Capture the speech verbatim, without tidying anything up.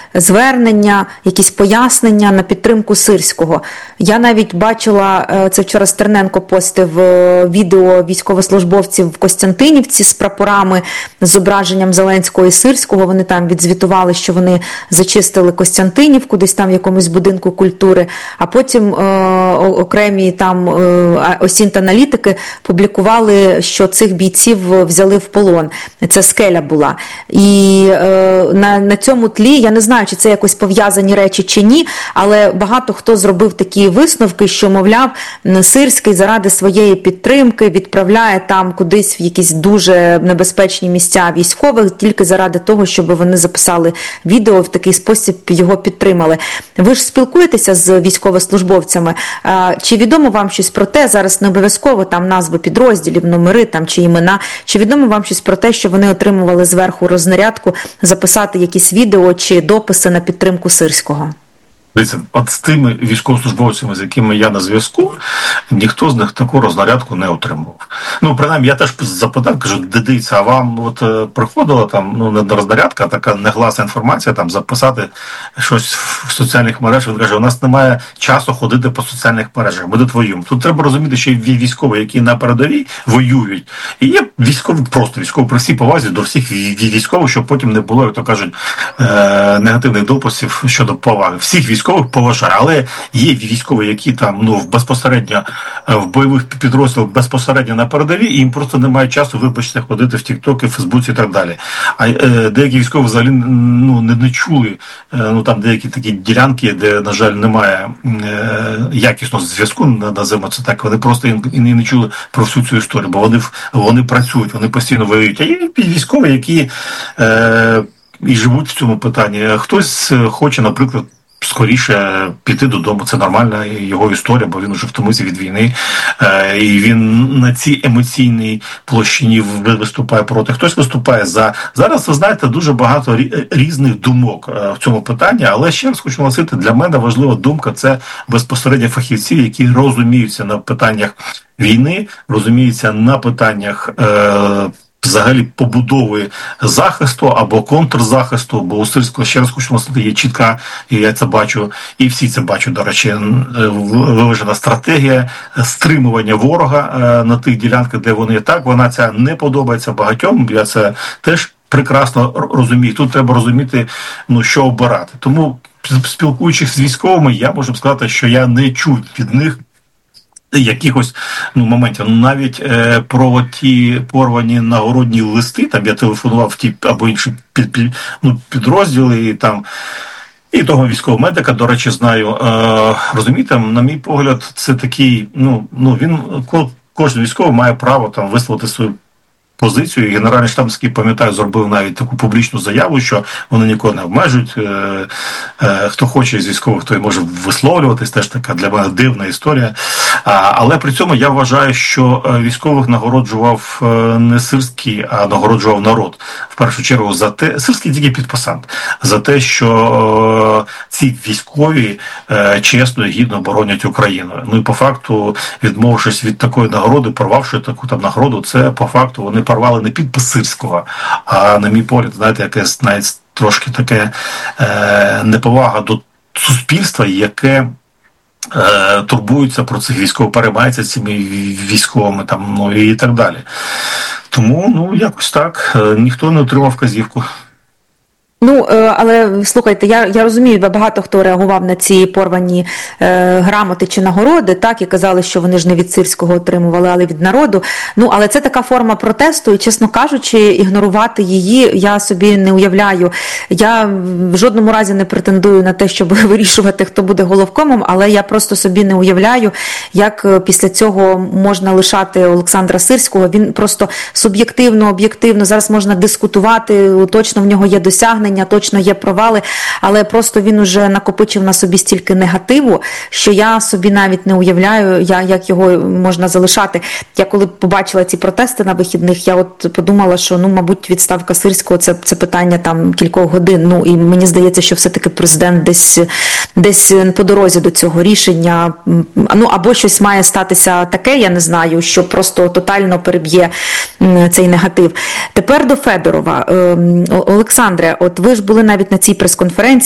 звернення, якісь пояснення на підтримку Сирського. Я навіть бачила, це вчора Стерненко постив відео військовослужбовців в Костянтинівці з прапорами, з зображенням Зеленського і Сирського. Вони там відзвітували, що вони зачистили Костянтинівку, десь там в якомусь будинку культури, а потім е, окремі там е, осінт-аналітики публікували, що цих бійців взяли в полон. Це Скеля була. І е, на, на цьому тлі, я не знаю, чи це якось пов'язані речі чи ні, але багато хто зробив такі висновки, що, мовляв, Сирський заради своєї підтримки відправляє там кудись в якісь дуже небезпечні місця військових, тільки заради того, щоб вони записали відео, в такий спосіб його підтримали. Ви ж спілкуєтеся з військовослужбовцями. Чи відомо вам щось про те, зараз не обов'язково там назви підрозділів, номери там чи імена, чи відомо вам щось про те, що вони отримували зверху рознарядку записати якісь відео чи дописи на підтримку Сирського? Дивіться, от з тими військовослужбовцями, з якими я на зв'язку, ніхто з них таку рознарядку не отримував. Ну, принаймні, я теж запитав, кажу, дивіться, а вам от приходила там, ну, не рознарядка, а така негласна інформація, там, записати щось в соціальних мережах. Він каже, у нас немає часу ходити по соціальних мережах, ми дотвоюємо. Тут треба розуміти, що є військові, які на передовій воюють, і є військові, просто військові при всій повазі до всіх військових, щоб потім не було, як то кажуть, негативних дописів щодо поваги. Всіх військових поважаю, але є військові, які там, ну, безпосередньо в бойових підрозділах безпосередньо на передовій, і їм просто немає часу, вибачте, ходити в Тік-Токи, в Фейсбуці і так далі. А е, деякі військові взагалі, ну, не, не чули, е, ну, там деякі такі ділянки, де, на жаль, немає е, якісного зв'язку, називаємо це так, вони просто і, і не чули про всю цю історію, бо вони, вони працюють, вони постійно воюють. А є військові, які е, і живуть в цьому питанні. Хтось хоче, наприклад, скоріше піти додому. Це нормальна його історія, бо він вже втомився від війни. Е, і він на цій емоційній площині виступає проти. Хтось виступає за. Зараз, ви знаєте, дуже багато різних думок е, в цьому питанні, але ще раз хочу наголосити, для мене важлива думка – це безпосередньо фахівці, які розуміються на питаннях війни, розуміються на питаннях е, взагалі побудови захисту або контрзахисту, бо у Сирського, ще раз хочу наголосити, є чітка, і я це бачу, і всі це бачать, до речі, виважена стратегія стримування ворога на тих ділянках, де вони так, вона ця не подобається багатьом, я це теж прекрасно розумію. Тут треба розуміти, ну, що обирати. Тому, спілкуючись з військовими, я можу сказати, що я не чув від них якихось, ну, моментів. Ну, навіть е, про ті порвані нагородні листи, там я телефонував в ті або інші під, під, ну, підрозділи, і там, і того військового медика, до речі, знаю. Е, розумієте, на мій погляд, це такий, ну, ну він, кожен військовий має право там висловити свою позицію. Генеральний штаб, пам'ятаю, зробив навіть таку публічну заяву, що вони нікого не обмежують. Е, е, хто хоче з військових, той може висловлюватись. Теж така для мене дивна історія. А, але при цьому я вважаю, що військових нагороджував не Сирський, а нагороджував народ. В першу чергу за те, Сирський тільки підписант, за те, що е, ці військові е, чесно і гідно боронять Україну. Ну і по факту, відмовившись від такої нагороди, порвавши таку там нагороду, це по факту вони порвали не підпис Сирського, а, на мій погляд, знаєте, якесь навіть трошки таке е, неповага до суспільства, яке е, турбується про цих військових, переймається цими військовими там, ну, і так далі. Тому, ну, якось так, е, ніхто не отримав вказівку. Ну, але, слухайте, я, я розумію, багато хто реагував на ці порвані е, грамоти чи нагороди, так, і казали, що вони ж не від Сирського отримували, але від народу. Ну, але це така форма протесту, і, чесно кажучи, ігнорувати її я собі не уявляю. Я в жодному разі не претендую на те, щоб вирішувати, хто буде головкомом, але я просто собі не уявляю, як після цього можна лишати Олександра Сирського. Він просто суб'єктивно, об'єктивно, зараз можна дискутувати, точно в нього є досягнення, точно є провали, але просто він уже накопичив на собі стільки негативу, що я собі навіть не уявляю, як його можна залишати. Я коли побачила ці протести на вихідних, я от подумала, що, ну, мабуть, відставка Сирського – це, це питання там кількох годин. Ну, і мені здається, що все-таки президент десь, десь по дорозі до цього рішення, ну, або щось має статися таке, я не знаю, що просто тотально переб'є цей негатив. Тепер до Федорова. Олександре, от ви ж були навіть на цій прес-конференції,